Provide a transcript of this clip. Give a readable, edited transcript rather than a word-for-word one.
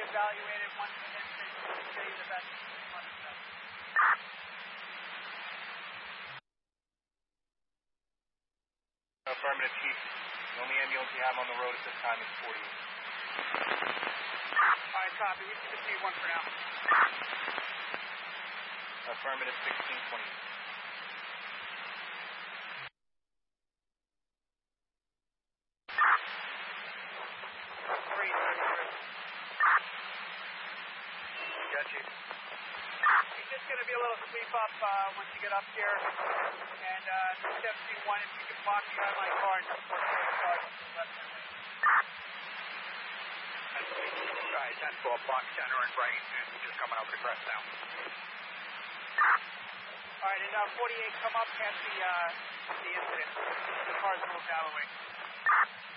evaluated once the incident to show you the best understand. Affirmative, Chief. The only ambulance we have on the road at this time is 48. Alright, copy. We just need one for now. Affirmative, 1628. Got you. He's just going to be a little sweep up once you get up here. And 271, if you can block me out of my car and just force the car to the left hand lane. Alright, 10-4, block center and right, and just coming over the crest now. Alright, and 48, come up past the incident. The car's moved out of the way.